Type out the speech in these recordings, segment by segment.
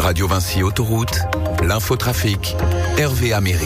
Radio Vinci Autoroute, l'infotrafic, Hervé Améry.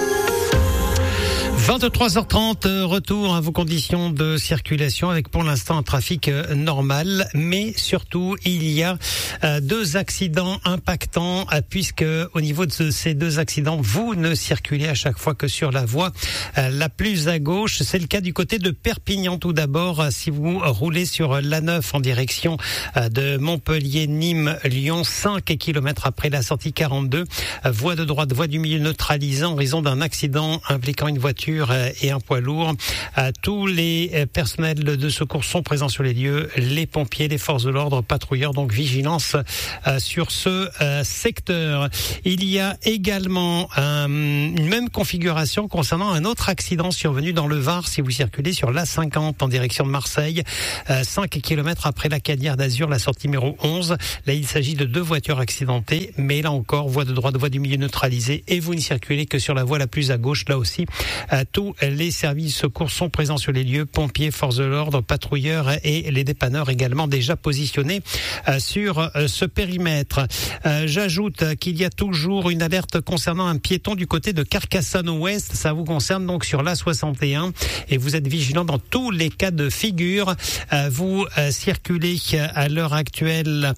23h30, retour à vos conditions de circulation avec pour l'instant un trafic normal, mais surtout il y a deux accidents impactants puisque au niveau de ces deux accidents, vous ne circulez à chaque fois que sur la voie la plus à gauche. C'est le cas du côté de Perpignan tout d'abord. Si vous roulez sur l'A9 en direction de Montpellier, Nîmes, Lyon, 5 km après la sortie 42, voie de droite, voie du milieu neutralisée en raison d'un accident impliquant une voiture et un poids lourd. Tous les personnels de secours sont présents sur les lieux, les pompiers, les forces de l'ordre, patrouilleurs, donc vigilance sur ce secteur. Il y a également une même configuration concernant un autre accident survenu dans le Var si vous circulez sur l'A50 en direction de Marseille, 5 km après la Canière d'Azur, la sortie numéro 11. Là, il s'agit de deux voitures accidentées, mais là encore, voie de droite, voie du milieu neutralisée et vous ne circulez que sur la voie la plus à gauche, là aussi. Tous les services secours sont présents sur les lieux, pompiers, forces de l'ordre, patrouilleurs et les dépanneurs également déjà positionnés sur ce périmètre. J'ajoute qu'il y a toujours une alerte concernant un piéton du côté de Carcassonne-Ouest. Ça vous concerne donc sur l'A61 et vous êtes vigilant dans tous les cas de figure. Vous circulez à l'heure actuelle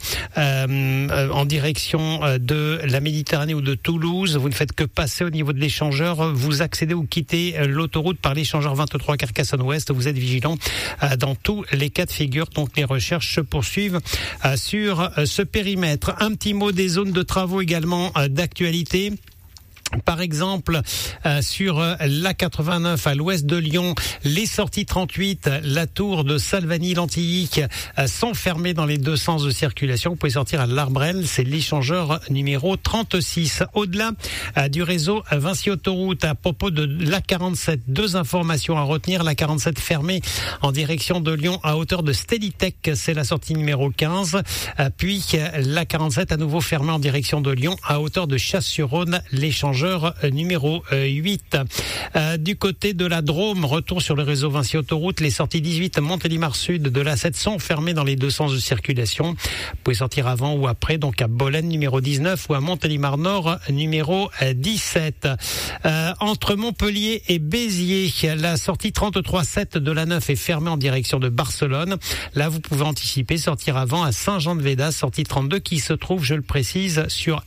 en direction de la Méditerranée ou de Toulouse. Vous ne faites que passer au niveau de l'échangeur. Vous accédez ou quittez l'autoroute par l'échangeur 23 Carcassonne-Ouest. Vous êtes vigilant dans tous les cas de figure. Donc les recherches se poursuivent sur ce périmètre. Un petit mot des zones de travaux également d'actualité. Par exemple, sur l'A89 à l'ouest de Lyon, les sorties 38, la tour de Salvagny-Lantilly sont fermées dans les deux sens de circulation. Vous pouvez sortir à l'Arbrel, c'est l'échangeur numéro 36. Au-delà du réseau Vinci Autoroute, à propos de l'A47, deux informations à retenir. L'A47 fermée en direction de Lyon à hauteur de Stellitech, c'est la sortie numéro 15. Puis l'A47 à nouveau fermée en direction de Lyon à hauteur de Chasse-sur-Rhône, l'échangeur numéro 8. Du côté de la Drôme, retour sur le réseau Vinci Autoroute, les sorties 18 Montélimar Sud de l'A7 sont fermées dans les deux sens de circulation. Vous pouvez sortir avant ou après, donc à Bolène numéro 19 ou à Montélimar Nord numéro 17. Entre Montpellier et Béziers, la sortie 33-7 de l'A9 est fermée en direction de Barcelone. Là, vous pouvez anticiper, sortir avant à Saint-Jean-de-Védas, sortie 32 qui se trouve, je le précise, sur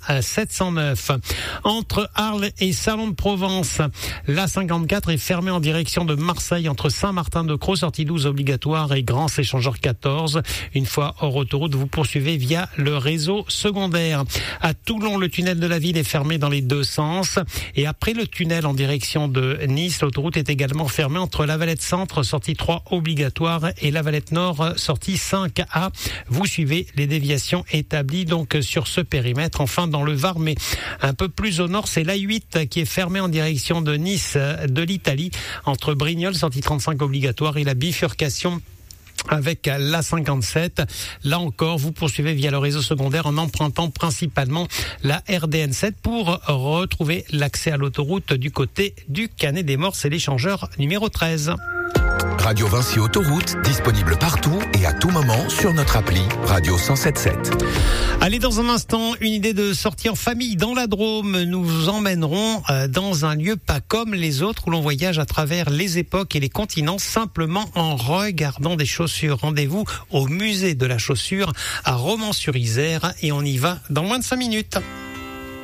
l'A709. Entre Arles et Salon de Provence, l'A54 est fermée en direction de Marseille entre Saint-Martin-de-Crau, sortie 12 obligatoire et Grand échangeur 14. Une fois hors autoroute, vous poursuivez via le réseau secondaire. À Toulon, le tunnel de la ville est fermé dans les deux sens. Et après le tunnel en direction de Nice, l'autoroute est également fermée entre La Valette Centre, sortie 3 obligatoire, et La Valette Nord, sortie 5A. Vous suivez les déviations établies donc sur ce périmètre. Enfin, dans le Var, mais un peu plus au nord, c'est l'A8 qui est fermée en direction de Nice, de l'Italie, entre Brignoles, sortie 35 obligatoire, et la bifurcation avec l'A57. Là encore, vous poursuivez via le réseau secondaire en empruntant principalement la RDN7 pour retrouver l'accès à l'autoroute du côté du Canet des Morts. C'est l'échangeur numéro 13. Radio Vinci Autoroute, disponible partout et à tout moment sur notre appli Radio 107.7. Allez, dans un instant, une idée de sortie en famille dans la Drôme. Nous vous emmènerons dans un lieu pas comme les autres où l'on voyage à travers les époques et les continents simplement en regardant des chaussures. Rendez-vous au musée de la chaussure à Romans-sur-Isère et on y va dans moins de 5 minutes.